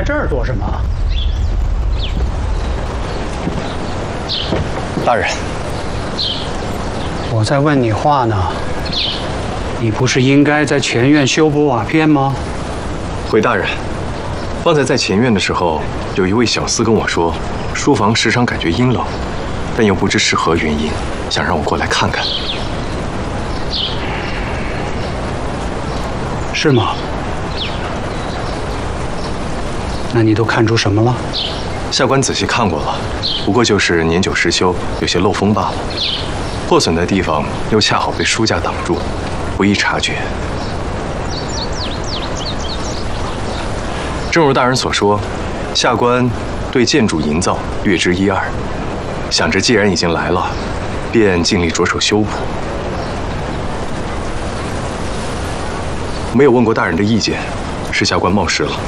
在这儿做什么？ 大人， 我在问你话呢。你不是应该在前院修补瓦片吗？ 回大人，方才在前院的时候，有一位小厮跟我说，书房时常感觉阴冷，但又不知是何原因，想让我过来看看。 是吗？那你都看出什么了？ 下官仔细看过了，不过就是年久失修，有些漏风罢了。破损的地方又恰好被书架挡住，不易察觉。正如大人所说，下官对建筑营造略知一二，想着既然已经来了，便尽力着手修补。没有问过大人的意见，是下官冒失了。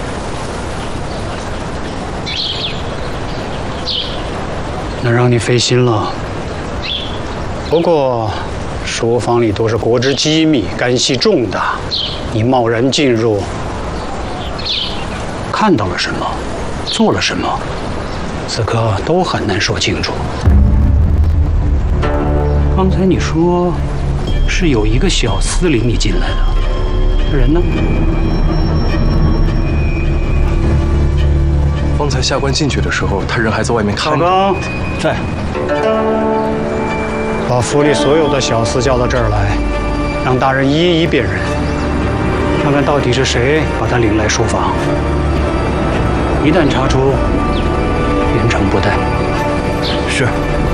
那让你费心了。不过，书房里都是国之机密，干系重大，你贸然进入，看到了什么，做了什么，此刻都很难说清楚。刚才你说是有一个小厮领你进来的，这人呢？ 方才下官进去的时候，他人还在外面看着。 老刚，在。把府里所有的小厮叫到这儿来，让大人一一辨认，看看到底是谁把他领来书房。一旦查出，严惩不贷。 是。